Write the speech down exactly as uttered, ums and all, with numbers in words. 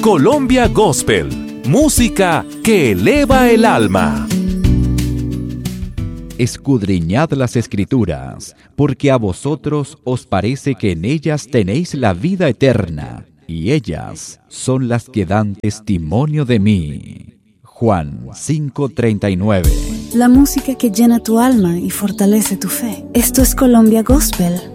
Colombia Gospel, música que eleva el alma. Escudriñad las Escrituras, porque a vosotros os parece que en ellas tenéis la vida eterna, y ellas son las que dan testimonio de mí. Juan cinco treinta y nueve. La música que llena tu alma y fortalece tu fe. Esto es Colombia Gospel.